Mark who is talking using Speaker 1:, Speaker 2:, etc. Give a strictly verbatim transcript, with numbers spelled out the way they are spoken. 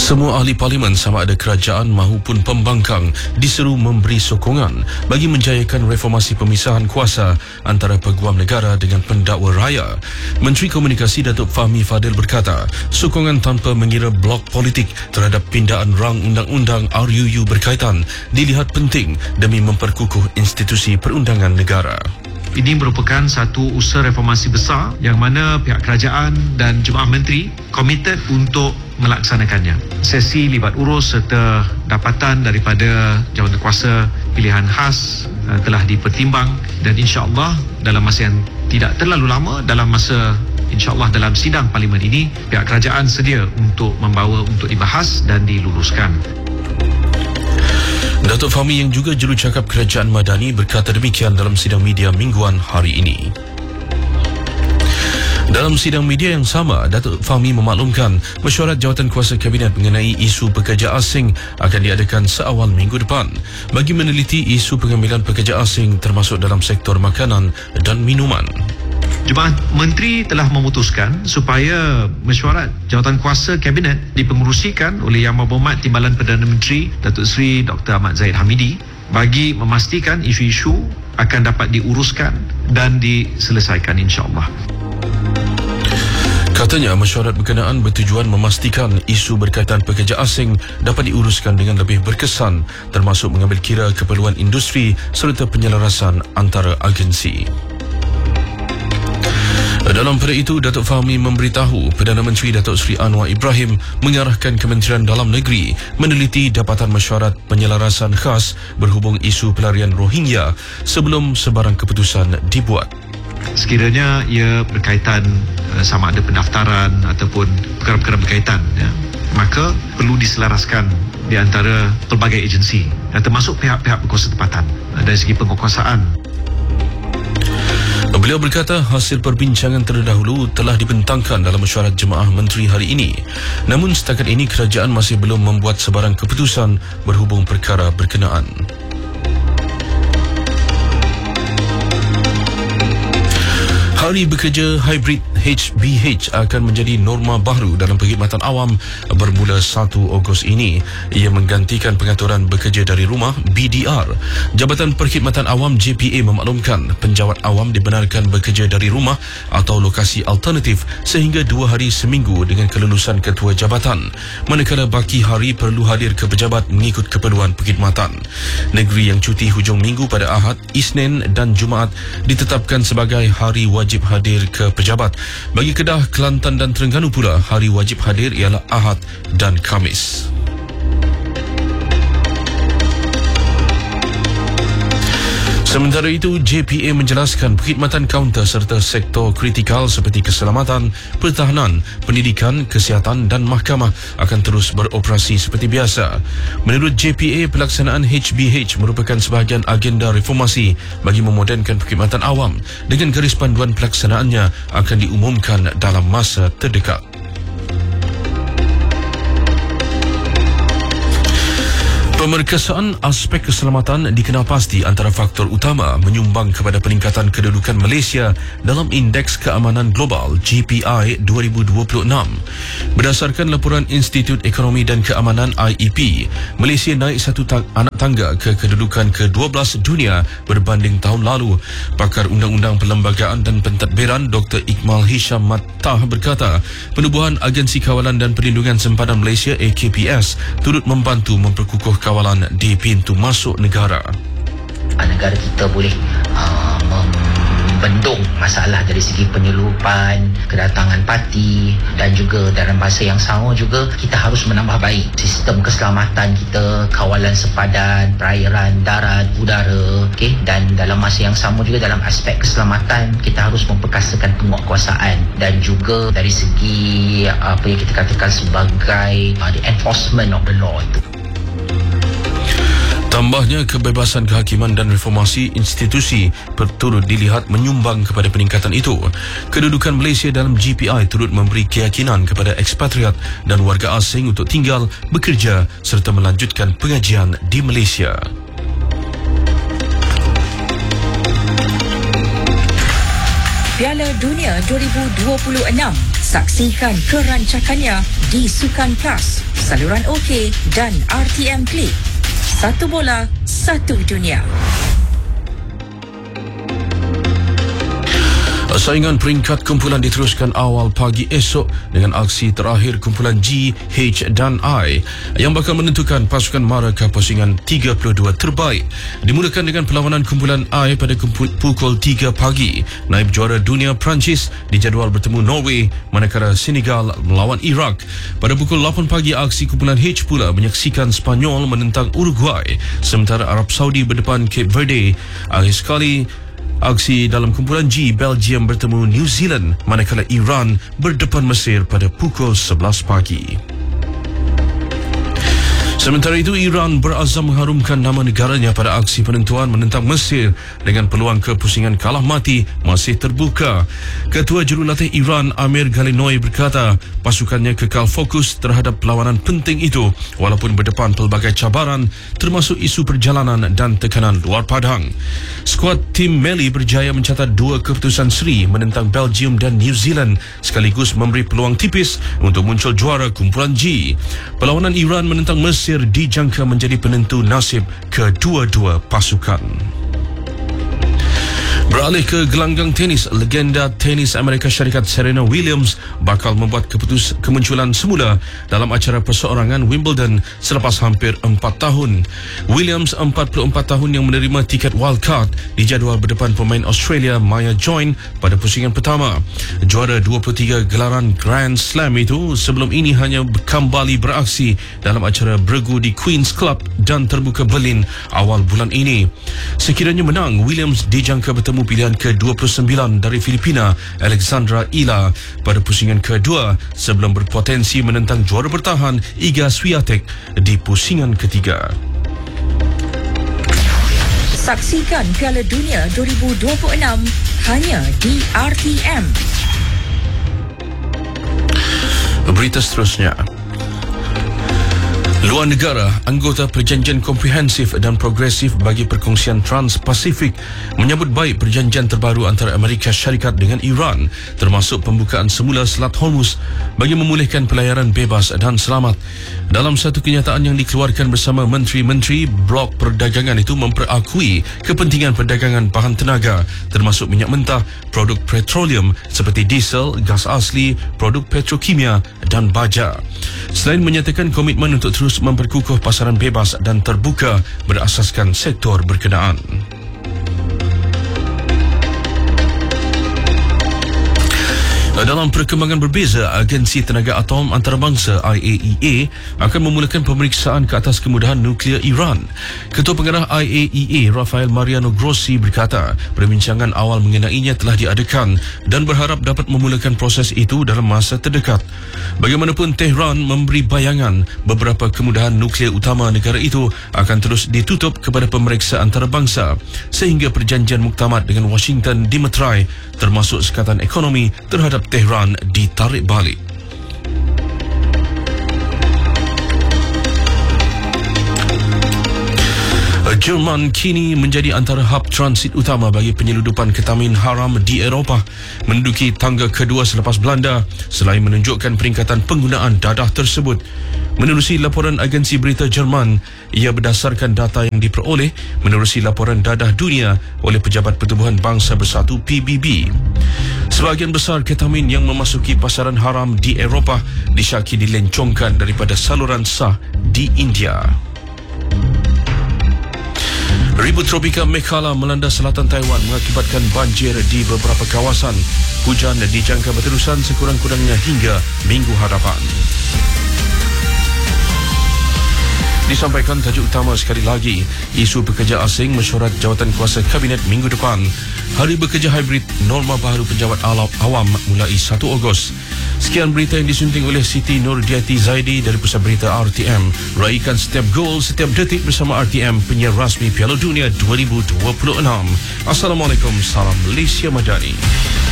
Speaker 1: Semua ahli parlimen sama ada kerajaan maupun pembangkang diseru memberi sokongan bagi menjayakan reformasi pemisahan kuasa antara peguam negara dengan pendakwa raya. Menteri Komunikasi Datuk Fahmi Fadil berkata, sokongan tanpa mengira blok politik terhadap pindaan rang undang-undang R U U berkaitan dilihat penting demi memperkukuh institusi perundangan negara.
Speaker 2: Ini merupakan satu usaha reformasi besar yang mana pihak kerajaan dan Jemaah Menteri komited untuk melaksanakannya. Sesi libat urus serta dapatan daripada jawatankuasa pilihan khas uh, telah dipertimbang dan insya-Allah dalam masa yang tidak terlalu lama, dalam masa insya-Allah dalam sidang parlimen ini, pihak kerajaan sedia untuk membawa untuk dibahas dan diluluskan.
Speaker 1: Datuk Fahmi yang juga jurucakap Kerajaan Madani berkata demikian dalam sidang media mingguan hari ini. Dalam sidang media yang sama, Datuk Fahmi memaklumkan mesyuarat jawatankuasa Kabinet mengenai isu pekerja asing akan diadakan seawal minggu depan bagi meneliti isu pengambilan pekerja asing termasuk dalam sektor makanan dan minuman.
Speaker 2: Jemaah Menteri telah memutuskan supaya mesyuarat jawatankuasa Kabinet dipengerusikan oleh Yang Berhormat Timbalan Perdana Menteri Datuk Seri Doktor Ahmad Zahid Hamidi bagi memastikan isu-isu akan dapat diuruskan dan diselesaikan insya-Allah.
Speaker 1: Katanya mesyuarat berkenaan bertujuan memastikan isu berkaitan pekerja asing dapat diuruskan dengan lebih berkesan termasuk mengambil kira keperluan industri serta penyelarasan antara agensi. Dalam pada itu, Datuk Fahmi memberitahu Perdana Menteri Datuk Seri Anwar Ibrahim mengarahkan Kementerian Dalam Negeri meneliti dapatan mesyuarat penyelarasan khas berhubung isu pelarian Rohingya sebelum sebarang keputusan dibuat.
Speaker 2: Sekiranya ia berkaitan sama ada pendaftaran ataupun perkara-perkara berkaitan, ya, maka perlu diselaraskan di antara pelbagai agensi dan termasuk pihak-pihak berkuasa tempatan dari segi penguasaan.
Speaker 1: Beliau berkata hasil perbincangan terdahulu telah dibentangkan dalam mesyuarat Jemaah Menteri hari ini. Namun setakat ini kerajaan masih belum membuat sebarang keputusan berhubung perkara berkenaan. Hari Bekerja Hybrid H B H akan menjadi norma baru dalam perkhidmatan awam bermula satu Ogos ini. Ia menggantikan pengaturan bekerja dari rumah B D R. Jabatan Perkhidmatan Awam J P A memaklumkan penjawat awam dibenarkan bekerja dari rumah atau lokasi alternatif sehingga dua hari seminggu dengan kelulusan ketua jabatan. Manakala baki hari perlu hadir ke pejabat mengikut keperluan perkhidmatan. Negeri yang cuti hujung minggu pada Ahad, Isnin dan Jumaat ditetapkan sebagai hari wajib hadir ke pejabat. Bagi Kedah, Kelantan dan Terengganu pula, hari wajib hadir ialah Ahad dan Khamis. Sementara itu, J P A menjelaskan perkhidmatan kaunter serta sektor kritikal seperti keselamatan, pertahanan, pendidikan, kesihatan dan mahkamah akan terus beroperasi seperti biasa. Menurut J P A, pelaksanaan H B H merupakan sebahagian agenda reformasi bagi memodernkan perkhidmatan awam dengan garis panduan pelaksanaannya akan diumumkan dalam masa terdekat. Pemerkasaan aspek keselamatan dikenal pasti antara faktor utama menyumbang kepada peningkatan kedudukan Malaysia dalam Indeks Keamanan Global G P I dua ribu dua puluh enam. Berdasarkan laporan Institut Ekonomi dan Keamanan I E P, Malaysia naik satu tang- anak tangga ke kedudukan ke dua belas dunia berbanding tahun lalu. Pakar Undang-Undang Perlembagaan dan Pentadbiran Doktor Iqmal Hisham Mattah berkata, penubuhan Agensi Kawalan dan Perlindungan Sempadan Malaysia A K P S turut membantu memperkukuh kawalan di pintu masuk negara.
Speaker 3: Negara kita boleh uh, membendung masalah dari segi penyeludupan, kedatangan parti dan juga dalam masa yang sama juga kita harus menambah baik sistem keselamatan kita, kawalan sempadan, perairan, darat, udara, okey, dan dalam masa yang sama juga dalam aspek keselamatan kita harus memperkasakan penguatkuasaan dan juga dari segi apa yang kita katakan sebagai uh, the enforcement of the law itu.
Speaker 1: Tambahnya, kebebasan kehakiman dan reformasi institusi turut dilihat menyumbang kepada peningkatan itu. Kedudukan Malaysia dalam G P I turut memberi keyakinan kepada ekspatriat dan warga asing untuk tinggal, bekerja serta melanjutkan pengajian di Malaysia.
Speaker 4: Piala Dunia dua ribu dua puluh enam. Saksikan kerancakannya di Sukan Plus. saluran OK dan R T M Klik. Satu bola, satu dunia.
Speaker 1: Saingan peringkat kumpulan diteruskan awal pagi esok dengan aksi terakhir kumpulan G, H dan I yang bakal menentukan pasukan mara ke pusingan tiga puluh dua terbaik. Dimulakan dengan perlawanan kumpulan I pada pukul tiga pagi. Naib juara dunia Perancis dijadual bertemu Norway, manakala Senegal melawan Iraq. Pada pukul lapan pagi, aksi kumpulan H pula menyaksikan Spanyol menentang Uruguay, sementara Arab Saudi berdepan Cape Verde. Akhir sekali, aksi dalam kumpulan G, Belgium bertemu New Zealand, manakala Iran berdepan Mesir pada pukul sebelas pagi. Sementara itu, Iran berazam mengharumkan nama negaranya pada aksi penentuan menentang Mesir dengan peluang kepusingan kalah mati masih terbuka. Ketua Jurulatih Iran, Amir Galinoi, berkata pasukannya kekal fokus terhadap perlawanan penting itu walaupun berdepan pelbagai cabaran termasuk isu perjalanan dan tekanan luar padang. Skuad tim Meli berjaya mencatat dua keputusan seri menentang Belgium dan New Zealand sekaligus memberi peluang tipis untuk muncul juara kumpulan G. Perlawanan Iran menentang Mesir dijangka menjadi penentu nasib kedua-dua pasukan. Beralih ke gelanggang tenis, legenda tenis Amerika Syarikat Serena Williams bakal membuat keputus kemunculan semula dalam acara perseorangan Wimbledon selepas hampir empat tahun. Williams, empat puluh empat tahun yang menerima tiket wildcard, dijadual berdepan pemain Australia Maya Join pada pusingan pertama. Juara dua puluh tiga gelaran Grand Slam itu sebelum ini hanya kembali beraksi dalam acara bergu di Queen's Club dan Terbuka Berlin awal bulan ini. Sekiranya menang, Williams dijangka bertemu pilihan ke dua puluh sembilan dari Filipina, Alexandra Ila, pada pusingan kedua sebelum berpotensi menentang juara bertahan Iga Swiatek di pusingan ketiga.
Speaker 4: Saksikan Piala Dunia dua ribu dua puluh enam hanya di R T M.
Speaker 1: Berita seterusnya. Luar negara, anggota Perjanjian Komprehensif dan Progresif bagi Perkongsian Trans-Pasifik menyambut baik perjanjian terbaru antara Amerika Syarikat dengan Iran, termasuk pembukaan semula Selat Hormuz bagi memulihkan pelayaran bebas dan selamat. Dalam satu kenyataan yang dikeluarkan bersama Menteri-Menteri, blok perdagangan itu memperakui kepentingan perdagangan bahan tenaga, termasuk minyak mentah, produk petroleum seperti diesel, gas asli, produk petrokimia dan baja. Selain menyatakan komitmen untuk terus memperkukuh pasaran bebas dan terbuka berasaskan sektor berkenaan. Dalam perkembangan berbeza, Agensi Tenaga Atom Antarabangsa I A E A akan memulakan pemeriksaan ke atas kemudahan nuklear Iran. Ketua Pengarah I A E A, Rafael Mariano Grossi, berkata perbincangan awal mengenainya telah diadakan dan berharap dapat memulakan proses itu dalam masa terdekat. Bagaimanapun, Tehran memberi bayangan beberapa kemudahan nuklear utama negara itu akan terus ditutup kepada pemeriksa antarabangsa sehingga perjanjian muktamad dengan Washington dimeterai, termasuk sekatan ekonomi terhadap Tehran ditarik balik. Jerman kini menjadi antara hub transit utama bagi penyeludupan ketamin haram di Eropah, menduduki tangga kedua selepas Belanda selain menunjukkan peningkatan penggunaan dadah tersebut. Menerusi laporan agensi berita Jerman, ia berdasarkan data yang diperoleh menerusi laporan dadah dunia oleh Pejabat Pertubuhan Bangsa Bersatu P B B. Sebahagian besar ketamin yang memasuki pasaran haram di Eropah disyaki dilencongkan daripada saluran sah di India. Ribut tropika Mekhala melanda selatan Taiwan mengakibatkan banjir di beberapa kawasan. Hujan dijangka berterusan sekurang-kurangnya hingga minggu hadapan. Disampaikan tajuk utama sekali lagi, isu pekerja asing mesyuarat jawatan kuasa kabinet minggu depan. Hari bekerja hybrid, norma baru penjawat awam mulai satu Ogos. Sekian berita yang disunting oleh Siti Nurdiati Zaidi dari Pusat Berita R T M. Raikan setiap gol, setiap detik bersama R T M, penyiar rasmi Piala Dunia dua ribu dua puluh enam. Assalamualaikum, salam Malaysia Madani.